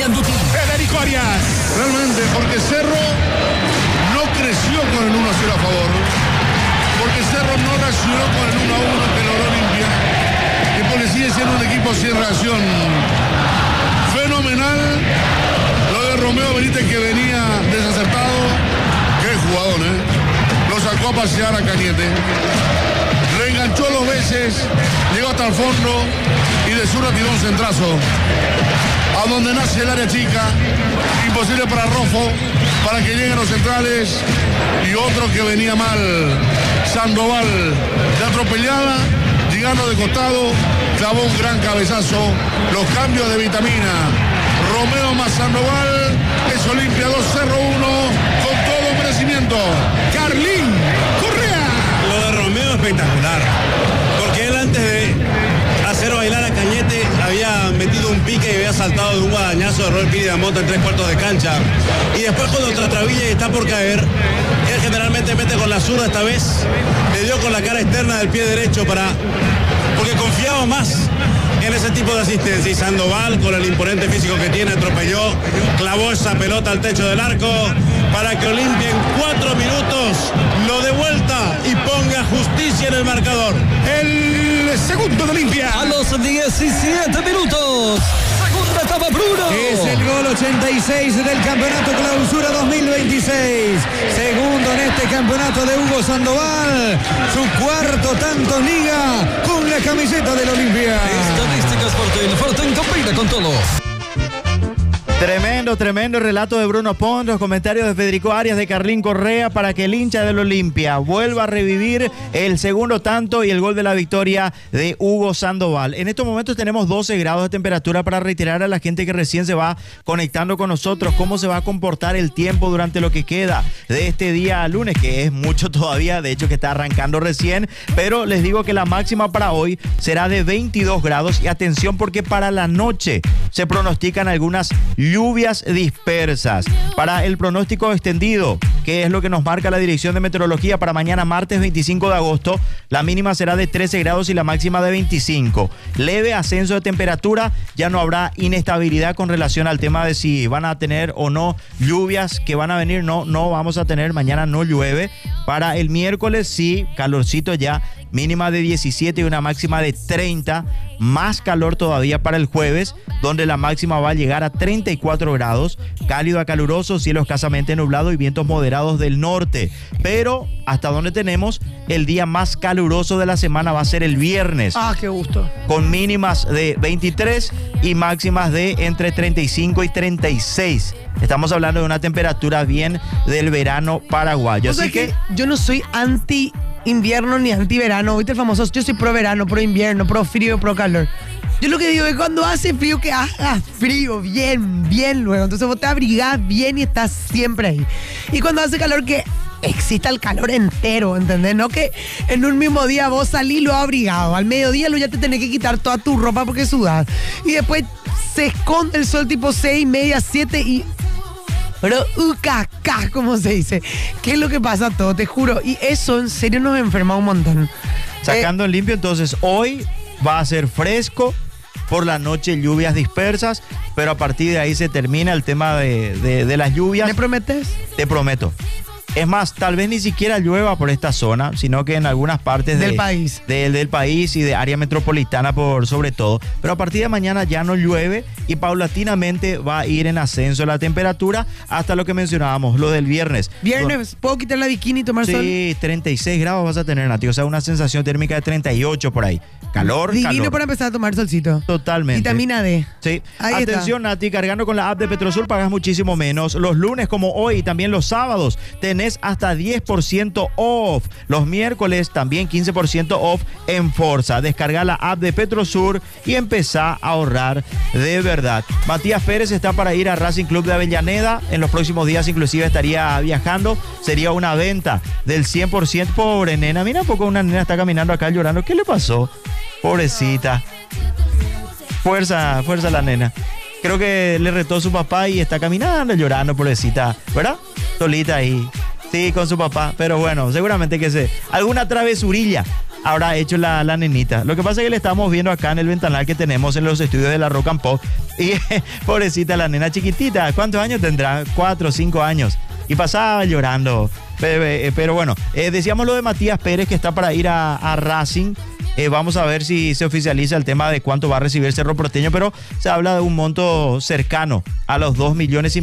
Mendianduti. Federico Arias. Realmente, porque Cerro no creció con el 1-0 a favor. Porque Cerro no reaccionó con el 1-1 que logró Olimpia. Y porque sigue siendo un equipo sin reacción. Fenomenal lo de Romeo Benítez, que venía desacertado. Qué jugador, Lo sacó a pasear a Cañete. Reenganchó 2 veces, llegó hasta el fondo y de zurda tiró un centrazo. A donde nace el área chica, imposible para Rojo, para que lleguen los centrales. Y otro que venía mal, Sandoval, de atropellada, llegando de costado, clavó un gran cabezazo. Los cambios de Vitamina, Romeo más Sandoval, es Olimpia 2-0-1, con todo merecimiento. Carlín Correa. Lo de Romeo espectacular, porque él antes de hacer bailar a Cañete había metido un pique y había saltado de un guadañazo de Roel Piridamonte en 3/4 de cancha. Y después cuando trastabilla y está por caer, él generalmente mete con la zurda. Esta vez le dio con la cara externa del pie derecho porque confiaba más en ese tipo de asistencia. Y Sandoval, con el imponente físico que tiene, atropelló, clavó esa pelota al techo del arco para que Olimpia en 4 minutos lo dé vuelta y ponga justicia en el marcador. El segundo de Olimpia. A los 17 minutos. Segunda etapa, Bruno. Es el gol 86 del Campeonato Clausura 2026. Segundo en este campeonato de Hugo Sandoval. Su cuarto tanto en liga con la camiseta del Olimpia. Estadísticas Fortín combina con todo. Tremendo relato de Bruno Pons, los comentarios de Federico Arias, de Carlín Correa, para que el hincha del Olimpia vuelva a revivir el segundo tanto y el gol de la victoria de Hugo Sandoval. En estos momentos tenemos 12 grados de temperatura. Para reiterar a la gente que recién se va conectando con nosotros cómo se va a comportar el tiempo durante lo que queda de este día lunes, que es mucho todavía, de hecho que está arrancando recién, pero les digo que la máxima para hoy será de 22 grados y atención porque para la noche se pronostican algunas lluvias dispersas. Para el pronóstico extendido, que es lo que nos marca la Dirección de Meteorología, para mañana martes 25 de agosto, la mínima será de 13 grados y la máxima de 25. Leve ascenso de temperatura, ya no habrá inestabilidad con relación al tema de si van a tener o no lluvias que van a venir. No vamos a tener, mañana no llueve. Para el miércoles sí, calorcito ya, mínima de 17 y una máxima de 30. Más calor todavía para el jueves, donde la máxima va a llegar a 34 grados, cálido a caluroso, cielo escasamente nublado y vientos moderados del norte. Pero hasta donde tenemos el día más caluroso de la semana va a ser el viernes. Ah, qué gusto. Con mínimas de 23 y máximas de entre 35 y 36. Estamos hablando de una temperatura bien del verano paraguayo. O sea Así que yo no soy anti invierno ni anti verano. ¿Viste el famoso? Yo soy pro verano, pro invierno, pro frío, pro calor. Yo lo que digo es cuando hace frío, que haga frío, bien luego. Entonces vos te abrigás bien y estás siempre ahí. Y cuando hace calor, que exista el calor entero, ¿entendés? No que en un mismo día vos salís lo abrigado. Al mediodía lo ya te tenés que quitar toda tu ropa porque sudás. Y después se esconde el sol tipo 6:30, 7 y... Pero como se dice. ¿Qué es lo que pasa todo? Te juro. Y eso en serio nos enferma un montón. Sacando en limpio, entonces hoy va a ser fresco, por la noche lluvias dispersas, pero a partir de ahí se termina el tema de las lluvias. ¿Me prometes? Te prometo. Es más, tal vez ni siquiera llueva por esta zona, sino que en algunas partes del país. Del país y de área metropolitana por sobre todo. Pero a partir de mañana ya no llueve y paulatinamente va a ir en ascenso la temperatura hasta lo que mencionábamos, lo del viernes. ¿Viernes puedo quitar la bikini y tomar sol? Sí, 36 grados vas a tener, Nati. O sea, una sensación térmica de 38 por ahí. Calor. Divino para empezar a tomar solcito. Totalmente. Vitamina D. Sí. Ahí Atención, está. Nati, cargando con la app de Petrosur pagas muchísimo menos. Los lunes como hoy y también los sábados tenés hasta 10% off. Los miércoles también 15% off en Forza. Descarga la app de Petrosur y empezá a ahorrar de verdad. Matías Pérez está para ir a Racing Club de Avellaneda. En los próximos días inclusive estaría viajando. Sería una venta del 100%. Pobre nena. Mira un poco, una nena está caminando acá llorando. ¿Qué le pasó? Pobrecita. Fuerza la nena. Creo que le retó a su papá y está caminando, llorando, pobrecita, ¿verdad? Solita ahí. Sí, con su papá. Pero bueno, seguramente que alguna travesurilla habrá hecho la nenita. Lo que pasa es que le estamos viendo acá en el ventanal que tenemos en los estudios de la Rock and Pop. Y pobrecita la nena chiquitita, ¿cuántos años tendrá? 4 o 5 años. Y pasaba llorando. Pero bueno, decíamos lo de Matías Pérez, que está para ir a Racing. Vamos a ver si se oficializa el tema de cuánto va a recibir Cerro Porteño, pero se habla de un monto cercano a los 2,5 millones,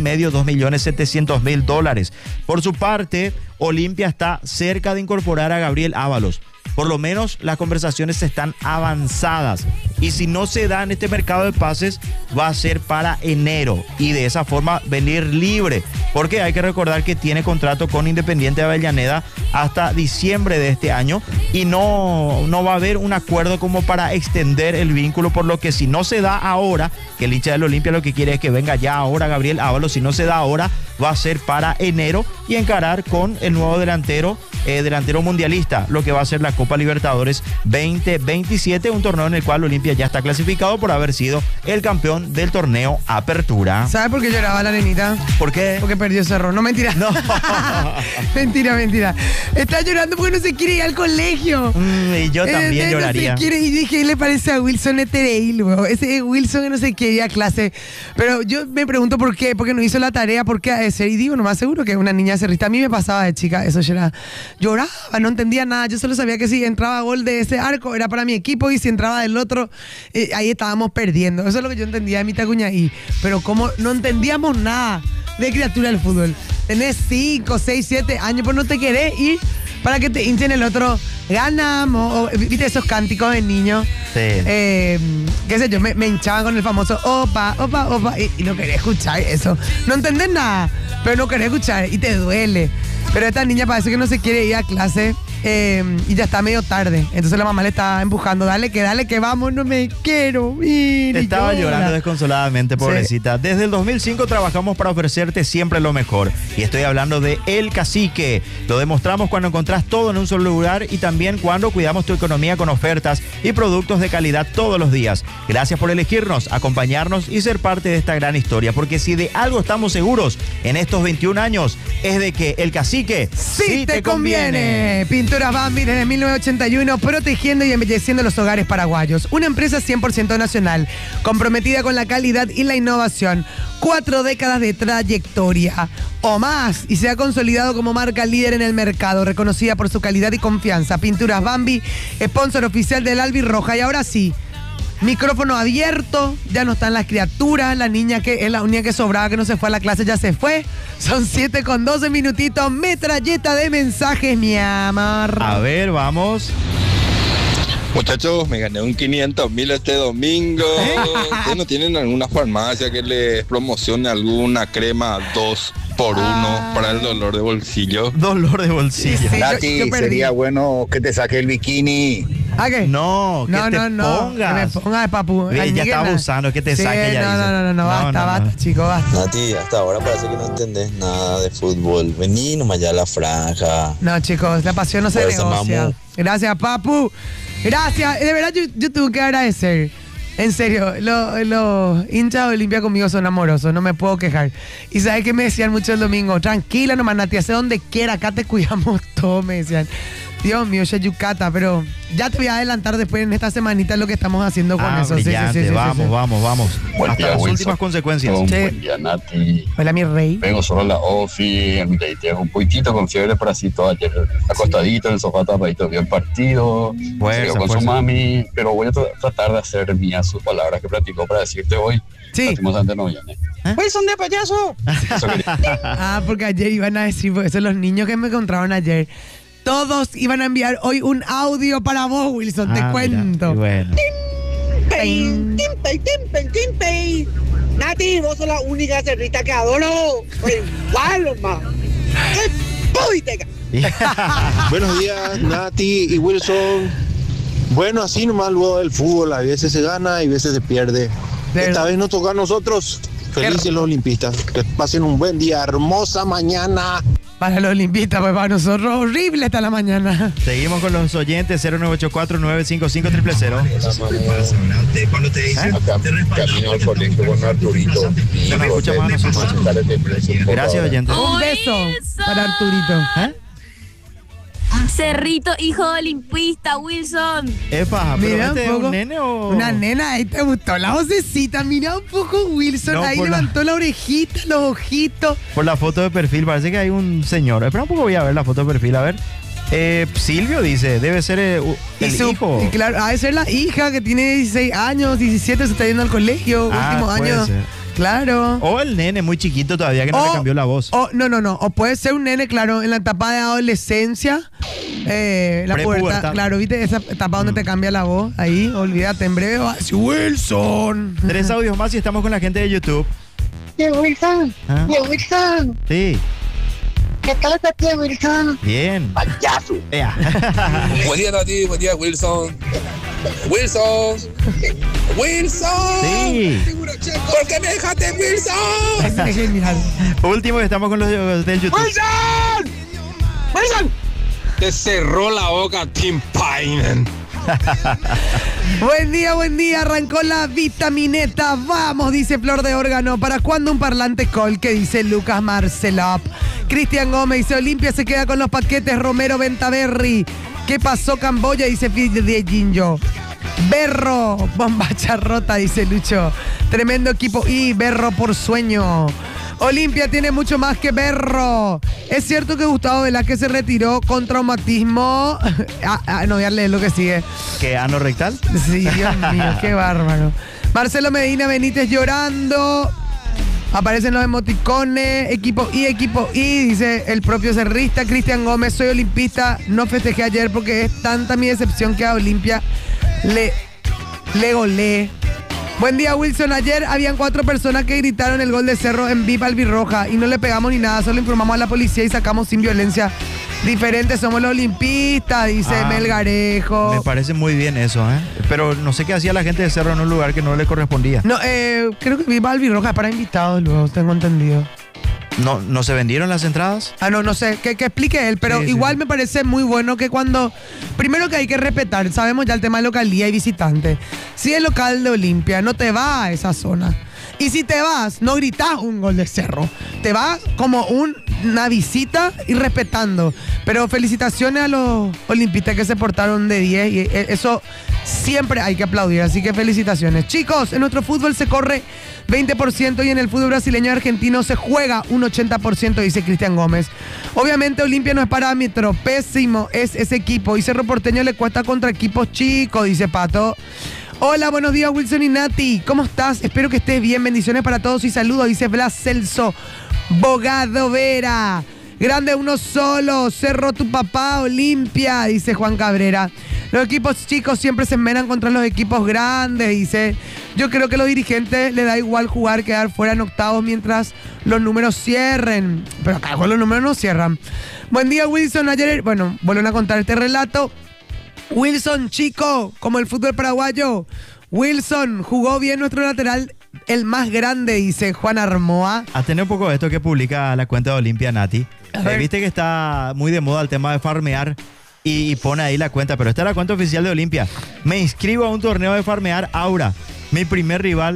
$2,700,000. Por su parte, Olimpia está cerca de incorporar a Gabriel Ábalos. Por lo menos las conversaciones están avanzadas. Y si no se da en este mercado de pases, va a ser para enero. Y de esa forma venir libre. Porque hay que recordar que tiene contrato con Independiente de Avellaneda hasta diciembre de este año. Y no va a haber un acuerdo como para extender el vínculo. Por lo que si no se da ahora, que el hincha del Olimpia lo que quiere es que venga ya ahora Gabriel Ábalos. Si no se da ahora, va a ser para enero y encarar con el nuevo delantero mundialista, lo que va a ser la Copa Libertadores 2027, un torneo en el cual Olimpia ya está clasificado por haber sido el campeón del torneo Apertura. ¿Sabes por qué lloraba la nenita? ¿Por qué? Porque perdió Cerro. No, mentira. No. Mentira. Está llorando porque no se quiere ir al colegio. Y yo también lloraría. No se quiere, y dije, ¿qué le parece a Wilson Etereil, luego? Ese Wilson que no se quiere ir a clase. Pero yo me pregunto por qué, porque no hizo la tarea, por qué ha de ser. Y digo, nomás seguro que una niña cerrista. A mí me pasaba de chica, eso lloraba, no entendía nada. Yo solo sabía que si entraba gol de ese arco era para mi equipo y si entraba del otro, ahí estábamos perdiendo. Eso es lo que yo entendía de mi Tacuñaí. Pero como no entendíamos nada de criatura del fútbol. Tenés 5, 6, 7 años, pues no te querés ir para que te hinchen el otro. Ganamos, viste esos cánticos de niños. Sí. Qué sé yo, me hinchaban con el famoso opa, y no quería escuchar eso. No entendés nada, pero no querés escuchar y te duele. Pero esta niña parece que no se quiere ir a clase y ya está medio tarde. Entonces la mamá le está empujando, dale que vamos, no me quiero ir. Estaba llorando desconsoladamente, pobrecita. Sí. Desde el 2005 trabajamos para ofrecerte siempre lo mejor. Y estoy hablando de El Cacique. Lo demostramos cuando encontrás todo en un solo lugar y también cuando cuidamos tu economía con ofertas y productos de calidad todos los días. Gracias por elegirnos, acompañarnos y ser parte de esta gran historia. Porque si de algo estamos seguros en estos 21 años es de que El Cacique sí te conviene. Pinturas Bambi desde 1981, protegiendo y embelleciendo los hogares paraguayos. Una empresa 100% nacional, comprometida con la calidad y la innovación. 4 décadas de trayectoria o más y se ha consolidado como marca líder en el mercado, reconocida por su calidad y confianza. Pinturas Bambi, sponsor oficial del Albirroja. Y ahora sí, micrófono abierto, ya no están las criaturas, la niña que es la única que sobraba, que no se fue a la clase, ya se fue. Son 7:12 minutitos, metralleta de mensajes, mi amor. A ver, vamos. Muchachos, me gané un 500,000 este domingo. ¿Ustedes no tienen alguna farmacia que les promocione alguna crema 2x1 para el dolor de bolsillo? Dolor de bolsillo. Sí, Nati, yo sería bueno que te saque el bikini. ¿A qué? No, que te pongas. Que me ponga de papu. Ya está abusando, que te saque ya. No, basta, chico, basta. Nati, hasta ahora parece que no entendés nada de fútbol. Vení nomás ya a la franja. No, chicos, la pasión no se negocia. Mamu. Gracias, papu. Gracias. De verdad, yo tengo que agradecer. En serio, los hinchas de Olimpia conmigo son amorosos, no me puedo quejar. Y ¿sabes qué me decían mucho el domingo? Tranquila nomás, Nati, hace donde quiera, acá te cuidamos todo, me decían. Dios mío, Yucata, pero ya te voy a adelantar después en esta semanita lo que estamos haciendo con eso. Brillante. Sí. Vamos. Buen hasta día, las Wilson. últimas consecuencias. Buen día, Nati. Hola, mi rey. Vengo solo a la ofi, un poquitito con fiebre, pero así todo ayer acostadito en el sofá, tapadito, bien partido. Con su mami, pero voy a tratar de hacer mías sus palabras que platicó para decirte hoy. Sí. Lastimosamente no viene. ¡Wilson de payaso! Porque ayer iban a decir, porque son los niños que me encontraron ayer. Todos iban a enviar hoy un audio para vos, Wilson, te cuento. Mira, bueno. Timpey. Nati, vos sos la única cerrita que adoro. Igual, ma. Buenos días, Nati y Wilson. Bueno, así nomás luego del fútbol, a veces se gana y a veces se pierde. Esta vez nos toca a nosotros. Felices los olimpistas. Que pasen un buen día, hermosa mañana. Para los olimpistas, pues para nosotros horrible hasta la mañana. Seguimos con los oyentes 0984-955-000. Cuando te dicen camino al colegio con Arturito. No me escucha más a nosotros. Gracias, oyentes. Un beso para Arturito. Cerrito, hijo de olimpista, Wilson. Epa, pero Mira este un es poco, un nene o. una nena, ahí te gustó la vocecita. Mira un poco, Wilson. No, ahí por levantó la orejita, los ojitos. Por la foto de perfil, parece que hay un señor. Espera un poco, voy a ver la foto de perfil, a ver. Silvio dice, debe ser el hijo. Y claro, ha de ser la hija que tiene 16 años, 17, se está yendo al colegio, último puede año. ser. Claro. O el nene muy chiquito todavía que no le cambió la voz. No. O puede ser un nene, claro, en la etapa de adolescencia. La pubertad. Claro, ¿viste? Esa etapa donde te cambia la voz. Ahí, olvídate, en breve va a decir Wilson. 3 audios más y estamos con la gente de YouTube. Tío Wilson. ¿Ah? Tío Wilson. Sí. ¿Qué tal está, tío Wilson? Bien. Payaso. Buen día, Nati. Buen día, Wilson. Wilson. Wilson. Sí. ¿Por qué me dejaste, Wilson? Es genial. Último, estamos con los del YouTube. ¡Wilson! ¡Wilson! Te cerró la boca, Tim Payne. Buen día, arrancó la vitamineta. Vamos, dice Flor de Órgano. ¿Para cuándo un parlante Col? Que dice Lucas Marcelop. Cristian Gómez dice Olimpia se queda con los paquetes. Romero Ventaverri. ¿Qué pasó Camboya? Dice Fidel de Ginjo. Berro, bombacha rota, dice Lucho. Tremendo equipo. Y Berro por sueño. Olimpia tiene mucho más que Berro. Es cierto que Gustavo Velázquez se retiró con traumatismo. No voy a leer lo que sigue. ¿Qué, ano rectal? Sí, Dios mío, qué bárbaro. Marcelo Medina Benítez llorando. Aparecen los emoticones. Equipo I, dice el propio cerrista. Cristian Gómez, soy olimpista. No festejé ayer porque es tanta mi decepción que a Olimpia le goleé. Buen día, Wilson. Ayer habían 4 personas que gritaron el gol de Cerro en VIP Albirroja y no le pegamos ni nada, solo informamos a la policía y sacamos sin violencia. Diferentes somos los olimpistas, dice Melgarejo. Me parece muy bien eso, ¿eh? Pero no sé qué hacía la gente de Cerro en un lugar que no le correspondía. No, creo que VIP Albirroja es para invitados luego, tengo entendido. ¿No se vendieron las entradas? No sé, que explique él, pero igual me parece muy bueno que cuando... Primero que hay que respetar, sabemos ya el tema de localía y visitante. Si es local de Olimpia, no te vas a esa zona. Y si te vas, no gritás un gol de Cerro. Te vas como una visita y respetando. Pero felicitaciones a los olimpistas que se portaron de 10 y eso siempre hay que aplaudir. Así que felicitaciones. Chicos, en nuestro fútbol se corre 20% y en el fútbol brasileño y argentino se juega un 80%, dice Cristian Gómez. Obviamente Olimpia no es parámetro, pésimo es ese equipo y Cerro Porteño le cuesta contra equipos chicos, dice Pato. Hola, buenos días Wilson y Nati, ¿cómo estás? Espero que estés bien, bendiciones para todos y saludos, dice Blas Celso Bogado Vera. Grande uno solo, Cerro tu papá, Olimpia, dice Juan Cabrera. Los equipos chicos siempre se enmenan contra los equipos grandes, dice. Yo creo que a los dirigentes les da igual jugar, quedar fuera en octavos mientras los números cierren. Pero acá los números no cierran. Buen día, Wilson. Ayer, vuelven a contar este relato. Wilson, chico, como el fútbol paraguayo. Wilson, jugó bien nuestro lateral, el más grande, dice Juan Armoa. Atene un poco de esto que publica la cuenta de Olimpia, Nati. Viste que está muy de moda el tema de farmear y pone ahí la cuenta, pero esta es la cuenta oficial de Olimpia. Me inscribo a un torneo de farmear Aura. Mi primer rival,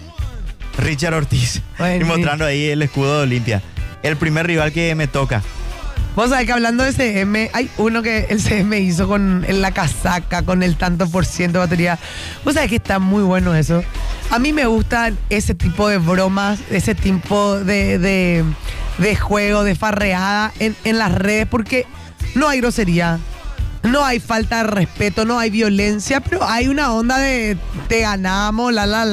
Richard Ortiz. Y mostrando ahí el escudo de Olimpia. El primer rival que me toca. Vos sabés que hablando de CM, hay uno que el CM hizo en la casaca, con el tanto por ciento de batería. Vos sabés que está muy bueno eso. A mí me gustan ese tipo de bromas, ese tipo de juego, de farreada en las redes, porque no hay grosería, no hay falta de respeto, no hay violencia, pero hay una onda de te ganamos,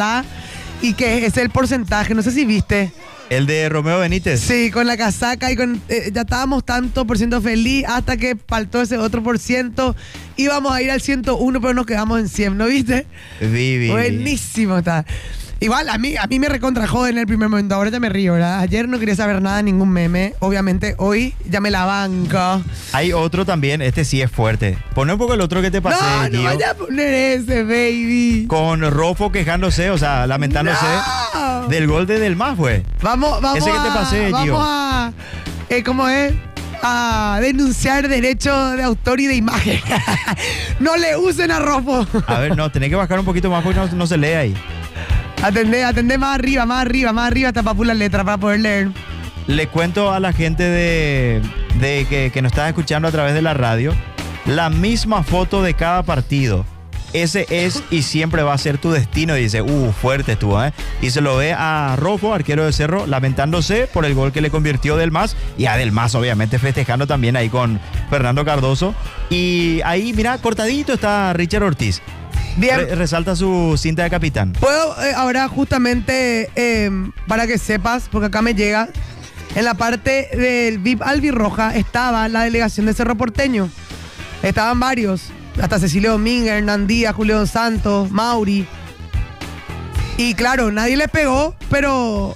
y que es el porcentaje, no sé si viste. ¿El de Romeo Benítez? Sí, con la casaca y ya estábamos tanto por ciento feliz hasta que faltó ese otro por ciento. Íbamos a ir al 101, pero nos quedamos en 100, ¿no viste? Vi. Buenísimo está. Igual, a mí me recontrajó en el primer momento, ahora ya me río, ¿verdad? Ayer no quería saber nada, ningún meme. Obviamente, hoy ya me la banco. Hay otro también, este sí es fuerte. Poné un poco el otro que te pasé, No, no vaya a poner ese, baby. Con Rofo quejándose, o sea, lamentándose del gol de Del Más, güey. Vamos ese que te pasé, Gio. Vamos a... ¿cómo es? A denunciar derecho de autor y de imagen. No le usen a Rofo. A ver, no, tenés que bajar un poquito más porque no se lee ahí. Atendé más arriba, hasta para la letra para poder leer. Le cuento a la gente que nos está escuchando a través de la radio la misma foto de cada partido. Ese es y siempre va a ser tu destino, dice. Fuerte estuvo, ¿eh? Y se lo ve a Rofo, arquero de Cerro, lamentándose por el gol que le convirtió Delmas. Y a Delmas, obviamente, festejando también ahí con Fernando Cardoso. Y ahí, mira, cortadito está Richard Ortiz. Bien. Resalta su cinta de capitán. Puedo ahora justamente, para que sepas, porque acá me llega, en la parte del VIP albirroja estaba la delegación de Cerro Porteño. Estaban varios. Hasta Cecilio Domínguez, Hernán Díaz, Julio Dos Santos, Mauri. Y claro, nadie le pegó, pero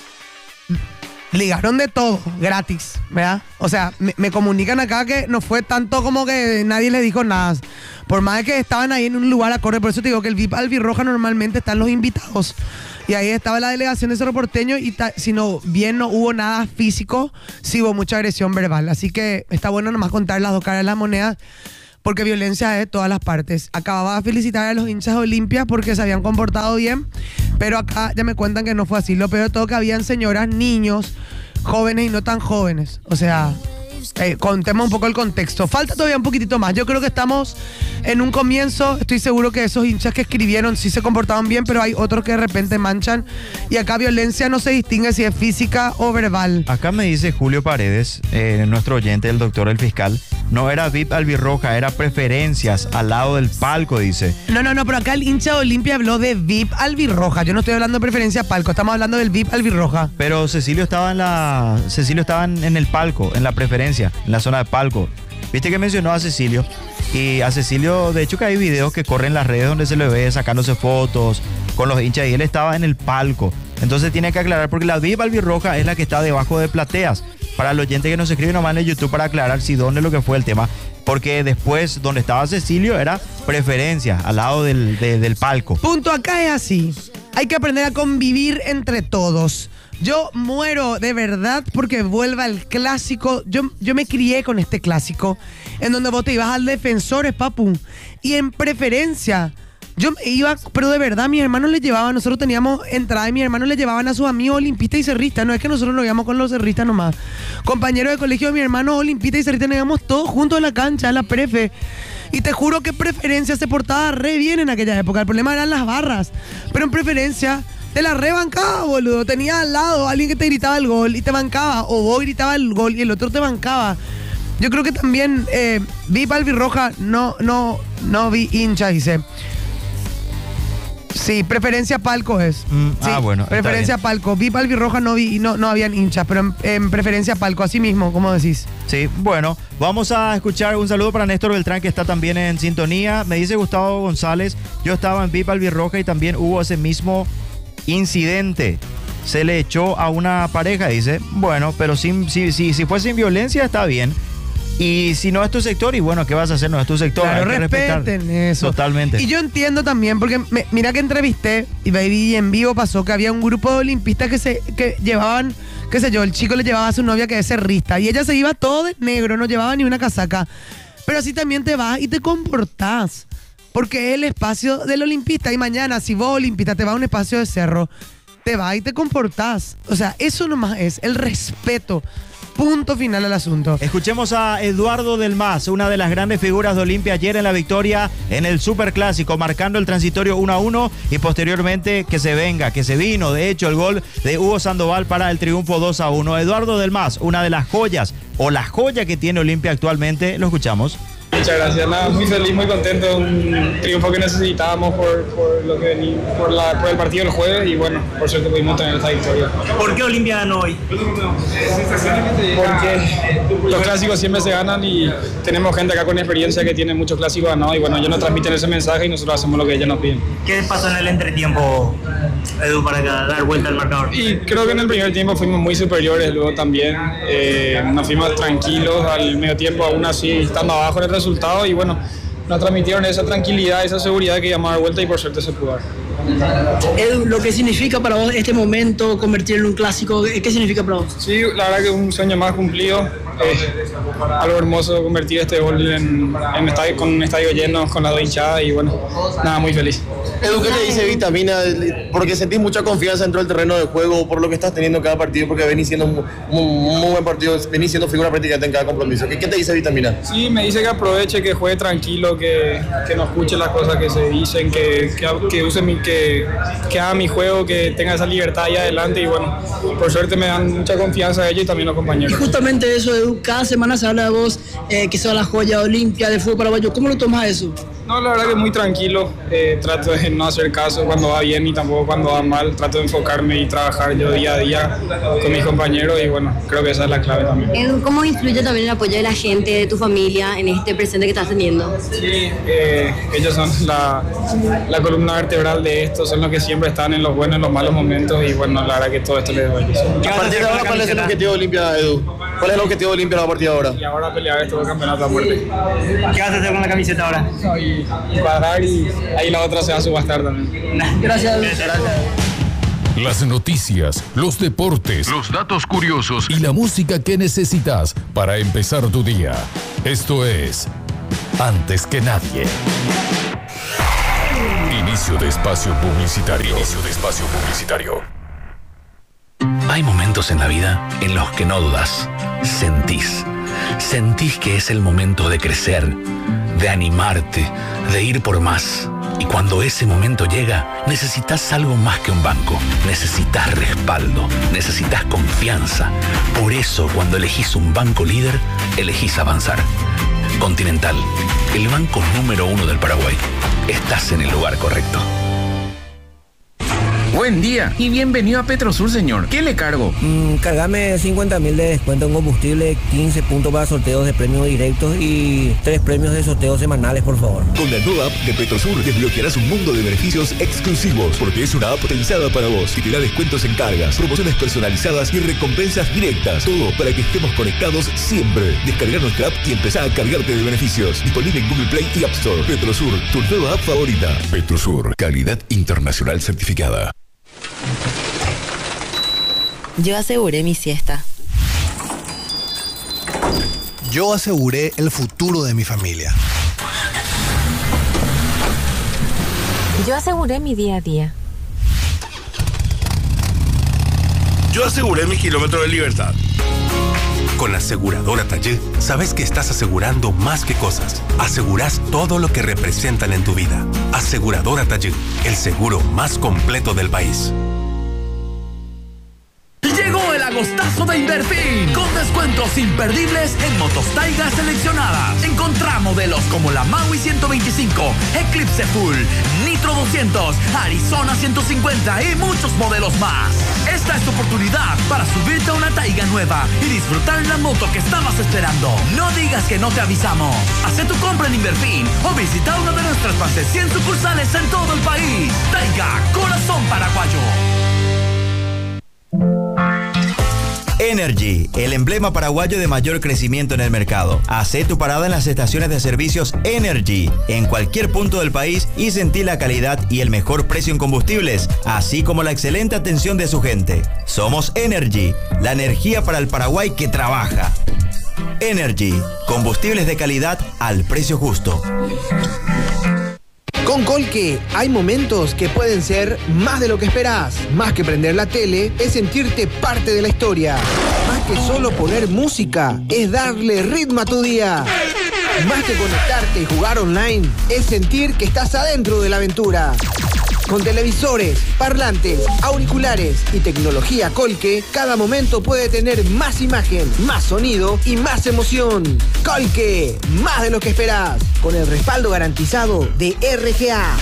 ligaron de todo, gratis, ¿verdad? O sea, me comunican acá que no fue tanto como que nadie les dijo nada. Por más de que estaban ahí en un lugar acorde, por eso te digo que el VIP albirroja normalmente están los invitados. Y ahí estaba la delegación de Cerro Porteño y si no bien no hubo nada físico, sí hubo mucha agresión verbal. Así que está bueno nomás contar las dos caras de la moneda, porque violencia es de todas las partes. Acababa de felicitar a los hinchas de Olimpia porque se habían comportado bien, pero acá ya me cuentan que no fue así. Lo peor de todo que habían señoras, niños, jóvenes y no tan jóvenes. O sea, contemos un poco el contexto. Falta todavía un poquitito más. Yo creo que estamos en un comienzo. Estoy seguro que esos hinchas que escribieron sí se comportaban bien, pero hay otros que de repente manchan. Y acá violencia no se distingue si es física o verbal. Acá me dice Julio Paredes, nuestro oyente, el doctor, el fiscal, no era VIP albirroja, era preferencias al lado del palco, dice. No, pero acá el hincha de Olimpia habló de VIP albirroja. Yo no estoy hablando de preferencia palco, estamos hablando del VIP albirroja. Pero Cecilio estaba en el palco, en la preferencia, en la zona de palco. Viste que mencionó a Cecilio. Y a Cecilio, de hecho, que hay videos que corren en las redes donde se le ve sacándose fotos con los hinchas y él estaba en el palco. Entonces tiene que aclarar, porque la VIP albirroja es la que está debajo de plateas. Para el oyente que nos escribe nomás en YouTube para aclarar si dónde es lo que fue el tema. Porque después, donde estaba Cecilio, era preferencia, al lado del palco. Punto, acá es así. Hay que aprender a convivir entre todos. Yo muero de verdad porque vuelva el clásico. Yo me crié con este clásico, en donde vos te ibas al Defensores, papu. Y en preferencia, yo me iba, pero de verdad, mis hermanos les llevaban, nosotros teníamos entrada y mis hermanos les llevaban a sus amigos olimpistas y cerristas. No es que nosotros nos íbamos con los cerristas nomás. Compañeros de colegio de mi hermano olimpistas y cerristas, nos íbamos todos juntos a la cancha, a la prefe. Y te juro que preferencia se portaba re bien en aquella época. El problema eran las barras. Pero en preferencia te la rebancaba, boludo. Tenía al lado alguien que te gritaba el gol y te bancaba. O vos gritabas el gol y el otro te bancaba. Yo creo que también vi albirroja, no vi hincha, dice. Sí, preferencia palco es. Sí, bueno. Preferencia palco. VIP albirroja no vi, no habían hinchas, pero en preferencia palco, así mismo, como decís. Sí, bueno, vamos a escuchar un saludo para Néstor Beltrán, que está también en sintonía. Me dice Gustavo González, yo estaba en VIP albirroja y también hubo ese mismo incidente. Se le echó a una pareja, dice. Bueno, pero si fue sin violencia, está bien. Y si no es tu sector, y bueno, ¿qué vas a hacer? No es tu sector. Claro, respeten eso. Totalmente. Y yo entiendo también, porque mira que entrevisté y en vivo pasó que había un grupo de olimpistas que llevaban, qué sé yo, el chico le llevaba a su novia que es cerrista y ella se iba todo de negro, no llevaba ni una casaca. Pero así también te vas y te comportás, porque es el espacio del olimpista. Y mañana, si vos olimpista te vas a un espacio de cerro, te vas y te comportás. O sea, eso nomás es el respeto. Punto final al asunto. Escuchemos a Eduardo Delmas, una de las grandes figuras de Olimpia, ayer en la victoria en el Superclásico, marcando el transitorio 1-1 y posteriormente que se vino, de hecho, el gol de Hugo Sandoval para el triunfo 2-1. Eduardo Delmas, una de las joyas o la joya que tiene Olimpia actualmente, lo escuchamos. Muchas gracias, nada, muy feliz, muy contento, un triunfo que necesitábamos por el partido del jueves y bueno, por suerte pudimos tener esta victoria. ¿Por qué Olimpia ganó hoy? Porque los clásicos siempre se ganan y tenemos gente acá con experiencia que tiene muchos clásicos ganados y bueno, ellos nos transmiten ese mensaje y nosotros hacemos lo que ellos nos piden. ¿Qué pasó en el entretiempo, Edu, para dar vuelta al marcador? Y creo que en el primer tiempo fuimos muy superiores, luego también nos fuimos tranquilos al medio tiempo, aún así estando abajo en el resultado y bueno, nos transmitieron esa tranquilidad, esa seguridad que íbamos a dar vuelta y por suerte se pudo dar. Edu, lo que significa para vos este momento, convertirlo en un clásico, ¿qué significa para vos? Sí, la verdad que es un sueño más cumplido. Algo hermoso convertir este gol con un estadio lleno, con las dos hinchadas y bueno, nada, muy feliz. Edu, ¿qué te dice Vitamina? Porque sentís mucha confianza dentro del terreno de juego por lo que estás teniendo en cada partido, porque venís siendo un muy buen partido, venís siendo figura prácticamente en cada compromiso. ¿Qué te dice Vitamina? Sí, me dice que aproveche, que juegue tranquilo, que no escuche las cosas que se dicen, que use que haga mi juego, que tenga esa libertad ahí adelante y bueno, por suerte me dan mucha confianza a ellos y también los compañeros. Y justamente eso, Edu, cada semana se habla de vos, que sos la joya Olimpia del fútbol paraguayo. ¿Cómo lo tomas eso? No, la verdad que muy tranquilo, trato de no hacer caso cuando va bien y tampoco cuando va mal, trato de enfocarme y trabajar yo día a día con mis compañeros y bueno, creo que esa es la clave también. Edu, ¿cómo influye también el apoyo de la gente, de tu familia en este presente que estás teniendo? Sí, ellos son la columna vertebral de esto, son los que siempre están en los buenos y en los malos momentos y bueno, la verdad que todo esto les doy. A partir de ahora, ¿cuál es el objetivo de Olimpia, Edu? ¿Cuál es el objetivo de Olimpia a partir de ahora? Y ahora pelear este campeonato a muerte. ¿Qué vas a hacer con la camiseta ahora? Y cuadrar y ahí la otra se va a subastar también. Gracias. Las noticias, los deportes, los datos curiosos y la música que necesitas para empezar tu día. Esto es Antes que Nadie. Inicio de espacio publicitario. Hay momentos en la vida en los que no dudas. Sentís que es el momento de crecer, de animarte, de ir por más. Y cuando ese momento llega, necesitas algo más que un banco. Necesitas respaldo, necesitas confianza. Por eso, cuando elegís un banco líder, elegís avanzar. Continental, el banco número 1 del Paraguay. Estás en el lugar correcto. Buen día y bienvenido a Petrosur, señor. ¿Qué le cargo? Cargame 50.000 de descuento en combustible, 15 puntos para sorteos de premios directos y 3 premios de sorteos semanales, por favor. Con la nueva app de Petrosur desbloquearás un mundo de beneficios exclusivos, porque es una app pensada para vos y te da descuentos en cargas, promociones personalizadas y recompensas directas. Todo para que estemos conectados siempre. Descarga nuestra app y empezá a cargarte de beneficios. Disponible en Google Play y App Store. Petrosur, tu nueva app favorita. Petrosur, calidad internacional certificada. Yo aseguré mi siesta. Yo aseguré el futuro de mi familia. Yo aseguré mi día a día. Yo aseguré mis kilómetros de libertad. Con Aseguradora Taller, sabes que estás asegurando más que cosas. Asegurás todo lo que representan en tu vida. Aseguradora Taller, el seguro más completo del país. Llegó el agostazo de Inverfin, con descuentos imperdibles en motos Taiga seleccionadas. Encontrá modelos como la Maui 125, Eclipse Full, Nitro 200, Arizona 150 y muchos modelos más. Esta es tu oportunidad para subirte a una Taiga nueva y disfrutar la moto que estabas esperando. No digas que no te avisamos. Haz tu compra en Inverfin o visita una de nuestras más de 100 sucursales en todo el país. Taiga, corazón paraguayo. Energy, el emblema paraguayo de mayor crecimiento en el mercado. Hacé tu parada en las estaciones de servicios Energy, en cualquier punto del país y sentí la calidad y el mejor precio en combustibles, así como la excelente atención de su gente. Somos Energy, la energía para el Paraguay que trabaja. Energy, combustibles de calidad al precio justo. Con Colque hay momentos que pueden ser más de lo que esperás. Más que prender la tele, es sentirte parte de la historia. Más que solo poner música, es darle ritmo a tu día. Más que conectarte y jugar online, es sentir que estás adentro de la aventura. Con televisores, parlantes, auriculares y tecnología Colque, cada momento puede tener más imagen, más sonido y más emoción. Colque, más de lo que esperás, con el respaldo garantizado de RGA.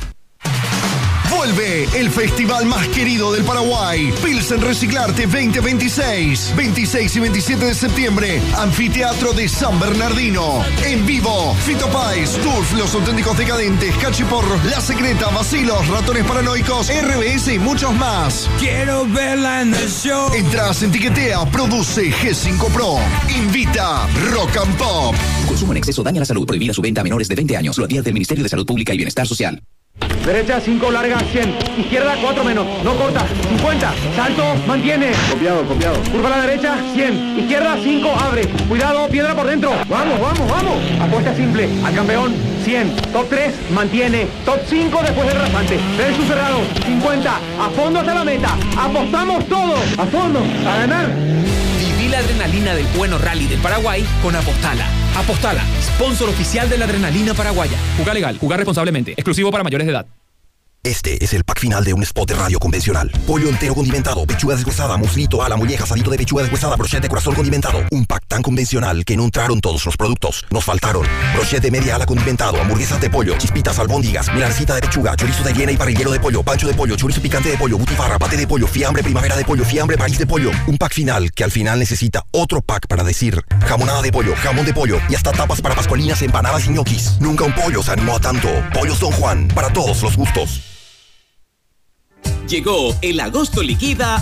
Vuelve el festival más querido del Paraguay, Pilsen Reciclarte 2026. 26 y 27 de septiembre, Anfiteatro de San Bernardino. En vivo, Fito Páez, Turf, Los Auténticos Decadentes, Cachiporro, La Secreta, Vacilos, Ratones Paranoicos, RBS y muchos más. Quiero verla en el show. Entras en Tiquetea, produce G5 Pro. Invita Rock and Pop. Consumo en exceso daña la salud. Prohibida su venta a menores de 20 años. Lo advierte el Ministerio de Salud Pública y Bienestar Social. Derecha 5, larga 100. Izquierda 4 menos. No corta. 50. Salto, mantiene. Copiado. Curva a la derecha 100. Izquierda 5, abre. Cuidado, piedra por dentro. Vamos. Apuesta simple. Al campeón 100. Top 3, mantiene. Top 5 después del rasante. Versus cerrado 50. A fondo hasta la meta. Apostamos todos. A fondo. A ganar. Viví la adrenalina del bueno rally del Paraguay con Apostala. Apostala, sponsor oficial de la adrenalina paraguaya. Juega legal, jugar responsablemente. Exclusivo para mayores de edad. Este es el pack final de un spot de radio convencional. Pollo entero condimentado, pechuga deshuesada, muslito, ala, molleja, asadito de pechuga deshuesada, brochette de corazón condimentado. Un pack tan convencional que no entraron todos los productos. Nos faltaron brochette de media ala condimentado, hamburguesas de pollo, chispitas, albóndigas, milancita de pechuga, chorizo de hiena y parrillero de pollo, pancho de pollo, chorizo picante de pollo, butifarra, paté de pollo, fiambre primavera de pollo, fiambre país de pollo. Un pack final que al final necesita otro pack para decir jamonada de pollo, jamón de pollo y hasta tapas para pascualinas, empanadas y ñoquis. Nunca un pollo se animó a tanto. Pollos Don Juan, para todos los gustos. Llegó el agosto liquida